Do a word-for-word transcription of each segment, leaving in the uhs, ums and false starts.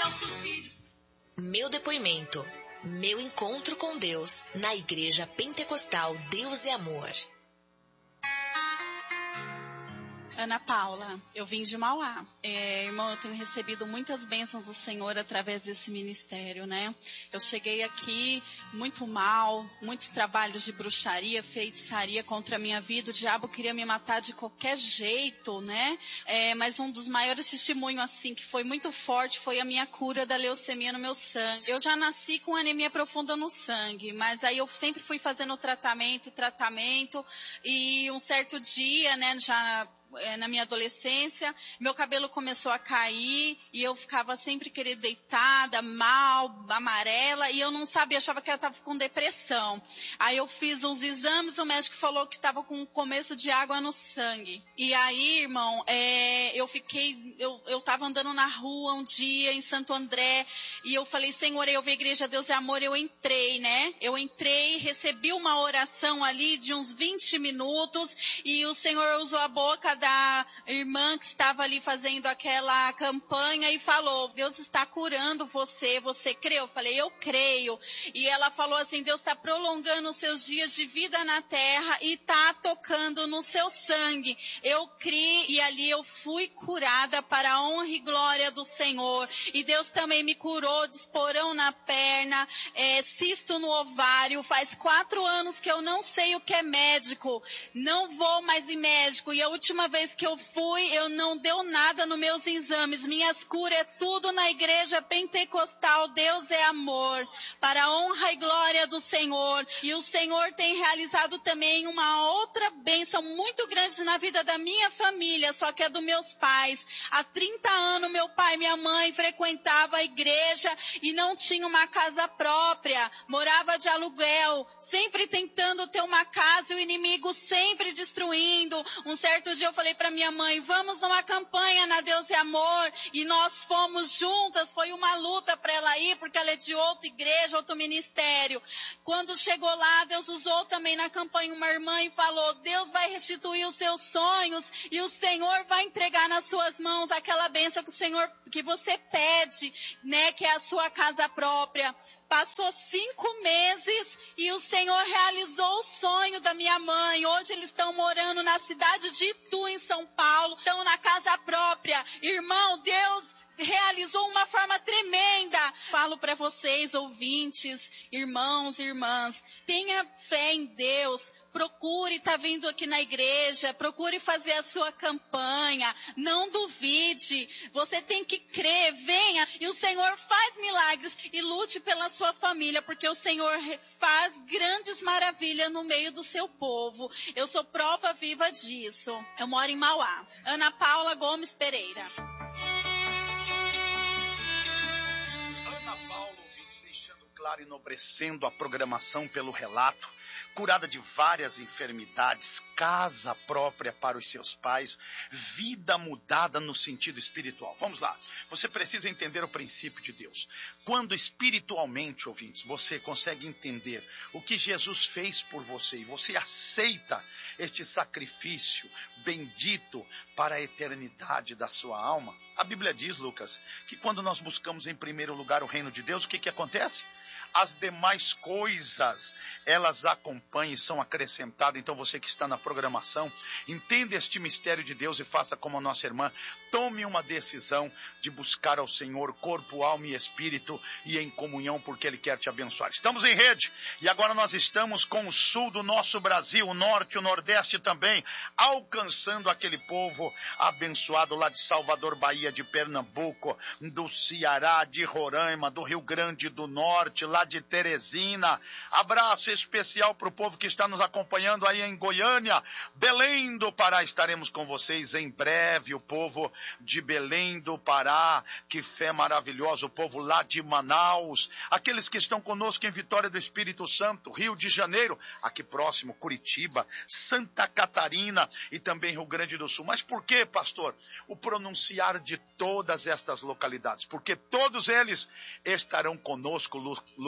nossos filhos. Meu depoimento. Meu encontro com Deus na Igreja Pentecostal Deus é Amor. Ana Paula, eu vim de Mauá. É, irmão, eu tenho recebido muitas bênçãos do Senhor através desse ministério, né? Eu cheguei aqui muito mal, muitos trabalhos de bruxaria, feitiçaria contra a minha vida. O diabo queria me matar de qualquer jeito, né? É, mas um dos maiores testemunhos, assim, que foi muito forte, foi a minha cura da leucemia no meu sangue. Eu já nasci com anemia profunda no sangue, mas aí eu sempre fui fazendo tratamento, tratamento, e um certo dia, né, já... na minha adolescência, meu cabelo começou a cair e eu ficava sempre querendo deitada, mal, amarela, e eu não sabia, achava que eu estava com depressão. Aí eu fiz uns exames, o médico falou que estava com começo de água no sangue. E aí, irmão, é, eu fiquei, eu eu estava andando na rua um dia em Santo André e eu falei, Senhor, eu vi a Igreja Deus é Amor, eu entrei, né? Eu entrei, recebi uma oração ali de uns vinte minutos e o Senhor usou a boca da irmã que estava ali fazendo aquela campanha e falou, Deus está curando você, você crê? Eu falei, eu creio. E ela falou assim, Deus está prolongando os seus dias de vida na terra e está tocando no seu sangue. Eu criei e ali eu fui curada para a honra e glória do Senhor. E Deus também me curou de esporão na perna, é, cisto no ovário. Faz quatro anos que eu não sei o que é médico, não vou mais em médico. E a última vez que eu fui, eu não deu nada nos meus exames. Minhas curas é tudo na Igreja Pentecostal Deus é Amor, para a honra e glória do Senhor. E o Senhor tem realizado também uma outra bênção muito grande na vida da minha família, só que é dos meus pais. Há trinta anos meu pai e minha mãe frequentavam a igreja e não tinha uma casa própria, morava de aluguel, sempre tentando ter uma casa e o inimigo sempre destruindo. Um certo dia eu falei para minha mãe, vamos numa campanha na Deus é Amor, e nós fomos juntas, foi uma luta para ela ir, porque ela é de outra igreja, outro ministério. Quando chegou lá, Deus usou também na campanha uma irmã e falou, Deus vai restituir os seus sonhos, e o Senhor vai entregar nas suas mãos aquela bênção que o Senhor, que você pede, né, que é a sua casa própria. Passou cinco meses e o Senhor realizou o sonho da minha mãe. Hoje eles estão morando na cidade de Itu, em São Paulo. Estão na casa própria. Irmão, Deus realizou uma forma tremenda. Falo para vocês, ouvintes, irmãos e irmãs, tenha fé em Deus. Procure estar vindo aqui na igreja, procure fazer a sua campanha, não duvide, você tem que crer, venha, e o Senhor faz milagres, e lute pela sua família, porque o Senhor faz grandes maravilhas no meio do seu povo. Eu sou prova viva disso. Eu moro em Mauá. Ana Paula Gomes Pereira. Ana Paula, ouvintes, deixando claro, enobrecendo a programação pelo relato, curada de várias enfermidades, casa própria para os seus pais, vida mudada no sentido espiritual. Vamos lá, você precisa entender o princípio de Deus. Quando espiritualmente, ouvintes, você consegue entender o que Jesus fez por você e você aceita este sacrifício bendito para a eternidade da sua alma, a Bíblia diz, Lucas, que quando nós buscamos em primeiro lugar o reino de Deus, o que que acontece? As demais coisas, elas acompanham e são acrescentadas. Então você que está na programação, entenda este mistério de Deus e faça como a nossa irmã. Tome uma decisão de buscar ao Senhor, corpo, alma e espírito, e em comunhão, porque Ele quer te abençoar. Estamos em rede, e agora nós estamos com o sul do nosso Brasil, o norte e o nordeste também, alcançando aquele povo abençoado lá de Salvador, Bahia, de Pernambuco, do Ceará, de Roraima, do Rio Grande do Norte, lá de Teresina. Abraço especial para o povo que está nos acompanhando aí em Goiânia, Belém do Pará. Estaremos com vocês em breve, o povo de Belém do Pará, que fé maravilhosa, o povo lá de Manaus, aqueles que estão conosco em Vitória do Espírito Santo, Rio de Janeiro, aqui próximo, Curitiba, Santa Catarina e também Rio Grande do Sul. Mas por que, pastor, o pronunciar de todas estas localidades? Porque todos eles estarão conosco, Lu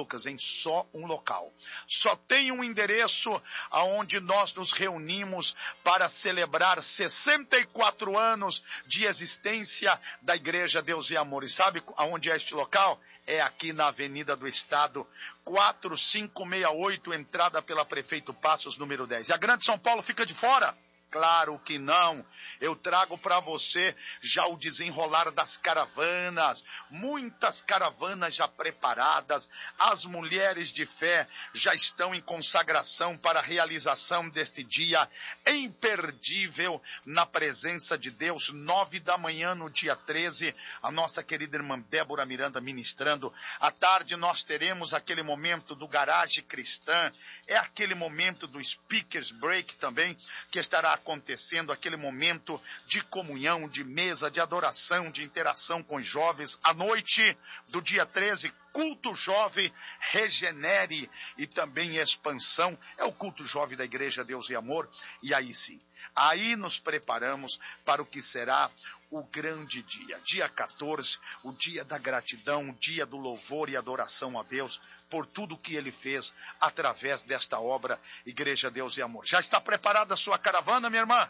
Lucas, em só um local. Só tem um endereço aonde nós nos reunimos para celebrar sessenta e quatro anos de existência da Igreja Deus e Amor. E sabe aonde é este local? É aqui na Avenida do Estado, quatro cinco seis oito, entrada pela Prefeito Passos, número dez. E a Grande São Paulo fica de fora? Claro que não. Eu trago para você já o desenrolar das caravanas, muitas caravanas já preparadas. As mulheres de fé já estão em consagração para a realização deste dia imperdível na presença de Deus. Nove da manhã no dia treze, a nossa querida irmã Débora Miranda ministrando. À tarde nós teremos aquele momento do Garagem Cristã, é aquele momento do Speakers Break também, que estará acontecendo, aquele momento de comunhão, de mesa, de adoração, de interação com os jovens. À noite do dia treze, culto jovem, regenere e também expansão. É o culto jovem da Igreja Deus e Amor. E aí sim, aí nos preparamos para o que será o grande dia. Dia quatorze, o dia da gratidão, o dia do louvor e adoração a Deus por tudo que Ele fez através desta obra, Igreja Deus e Amor. Já está preparada a sua caravana, minha irmã?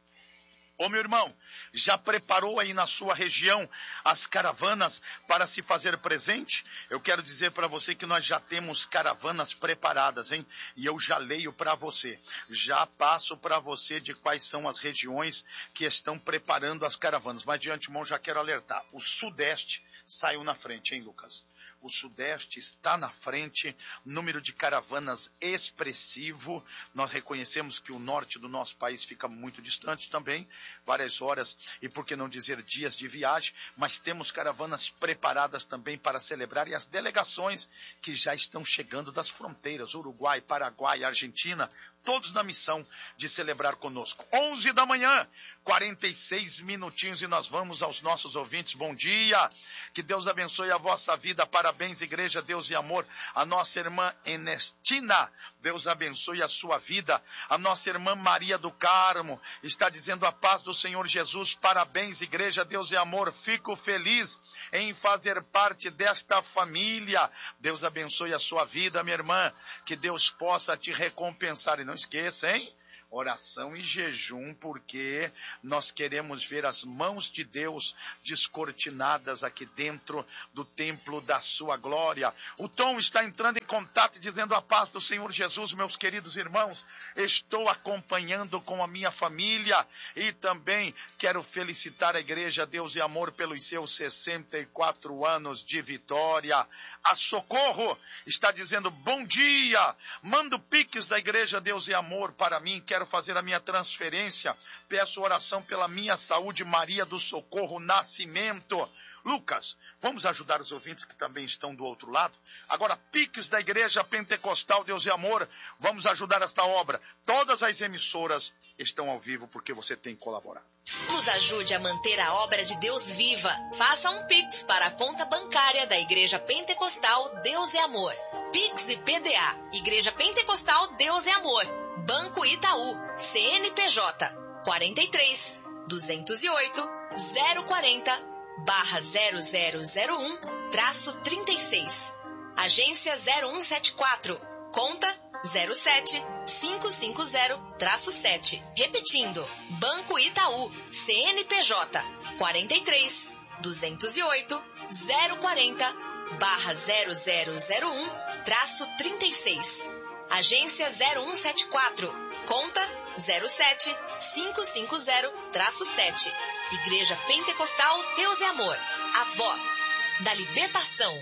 Ô meu irmão, já preparou aí na sua região as caravanas para se fazer presente? Eu quero dizer para você que nós já temos caravanas preparadas, hein? E eu já leio para você, já passo para você de quais são as regiões que estão preparando as caravanas. Mas de antemão já quero alertar, o Sudeste saiu na frente, hein, Lucas? O Sudeste está na frente, número de caravanas expressivo. Nós reconhecemos que o norte do nosso país fica muito distante também, várias horas e por que não dizer dias de viagem, mas temos caravanas preparadas também para celebrar e as delegações que já estão chegando das fronteiras, Uruguai, Paraguai, Argentina, todos na missão de celebrar conosco. onze da manhã, quarenta e seis minutinhos e nós vamos aos nossos ouvintes. Bom dia, que Deus abençoe a vossa vida. Parabéns, Igreja Deus e Amor. A nossa irmã Ernestina, Deus abençoe a sua vida. A nossa irmã Maria do Carmo está dizendo a paz do Senhor Jesus. Parabéns, Igreja Deus e Amor. Fico feliz em fazer parte desta família. Deus abençoe a sua vida, minha irmã. Que Deus possa te recompensar. E não esqueça, hein? Oração e jejum, porque nós queremos ver as mãos de Deus descortinadas aqui dentro do templo da sua glória. O Tom está entrando em contato e dizendo a paz do Senhor Jesus, meus queridos irmãos. Estou acompanhando com a minha família e também quero felicitar a Igreja Deus e Amor pelos seus sessenta e quatro anos de vitória. A Socorro está dizendo bom dia, mando piques da Igreja Deus e Amor para mim, quero fazer a minha transferência, peço oração pela minha saúde, Maria do Socorro Nascimento. Lucas, vamos ajudar os ouvintes que também estão do outro lado? Agora, piques da Igreja Pentecostal Deus e Amor, vamos ajudar esta obra. Todas as emissoras estão ao vivo porque você tem que colaborar. Nos ajude a manter a obra de Deus viva. Faça um Pix para a conta bancária da Igreja Pentecostal Deus e Amor. Pix e P D A, Igreja Pentecostal Deus e Amor. Banco Itaú, C N P J, quarenta e três, duzentos e oito, zero quarenta, barra zero zero zero um, traço trinta e seis. Agência zero um sete quatro, conta zero sete, cinco cinco zero, traço sete. Repetindo, Banco Itaú, C N P J, quarenta e três, duzentos e oito, zero quarenta, barra zero zero zero um, traço trinta e seis. Agência zero um sete quatro, conta zero sete, cinco cinco zero, traço sete. Igreja Pentecostal Deus e Amor, a voz da libertação.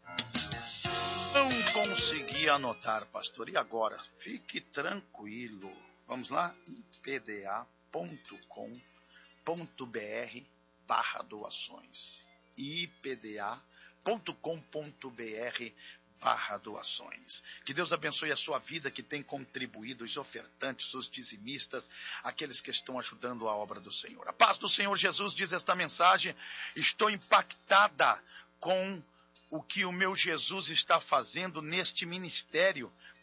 Não consegui anotar, pastor. E agora? Fique tranquilo. Vamos lá? i p d a ponto com ponto b r barra doações. i p d a ponto com ponto b r barra doações. Que Deus abençoe a sua vida, que tem contribuído, os ofertantes, os dizimistas, aqueles que estão ajudando a obra do Senhor. A paz do Senhor Jesus, diz esta mensagem, estou impactada com o que o meu Jesus está fazendo neste ministério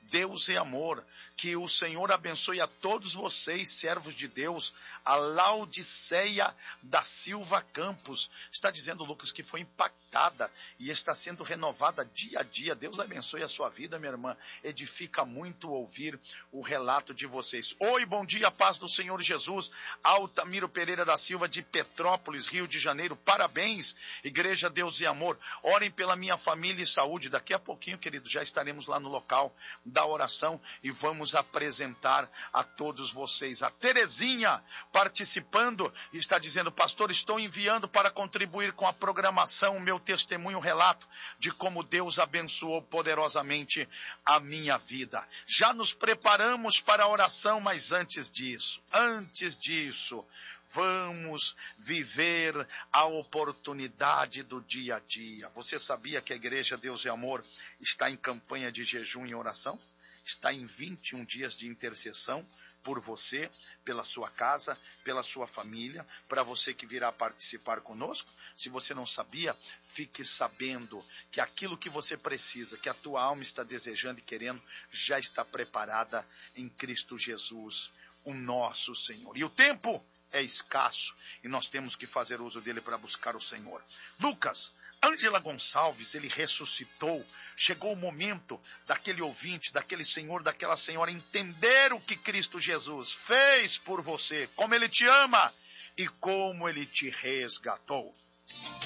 Deus é amor. Que o Senhor abençoe a todos vocês, servos de Deus. A Laudiceia da Silva Campos está dizendo, Lucas, que foi impactada e está sendo renovada dia a dia. Deus abençoe a sua vida, minha irmã. Edifica muito ouvir o relato de vocês. Oi, bom dia, paz do Senhor Jesus. Altamiro Pereira da Silva, de Petrópolis, Rio de Janeiro. Parabéns, Igreja Deus e Amor. Orem pela minha família e saúde. Daqui a pouquinho, querido, já estaremos lá no local da oração e vamos apresentar a todos vocês. A Terezinha participando está dizendo, pastor, estou enviando para contribuir com a programação o meu testemunho, relato de como Deus abençoou poderosamente a minha vida. Já nos preparamos para a oração, mas antes disso, antes disso, vamos viver a oportunidade do dia a dia. Você sabia que a Igreja Deus e Amor está em campanha de jejum e oração? Está em vinte e um dias de intercessão por você, pela sua casa, pela sua família, para você que virá participar conosco. Se você não sabia, fique sabendo que aquilo que você precisa, que a tua alma está desejando e querendo, já está preparada em Cristo Jesus, o nosso Senhor. E o tempo é escasso e nós temos que fazer uso dele para buscar o Senhor. Lucas, Ângela Gonçalves, ele ressuscitou. Chegou o momento daquele ouvinte, daquele senhor, daquela senhora entender o que Cristo Jesus fez por você, como ele te ama e como ele te resgatou.